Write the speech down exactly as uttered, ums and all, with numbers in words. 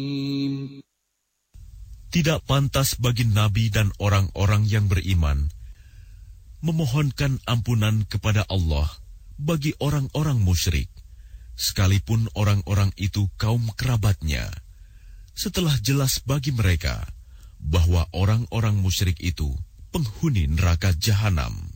Tidak pantas bagi Nabi dan orang-orang yang beriman memohonkan ampunan kepada Allah bagi orang-orang musyrik, sekalipun orang-orang itu kaum kerabatnya, setelah jelas bagi mereka bahwa orang-orang musyrik itu penghuni neraka jahanam.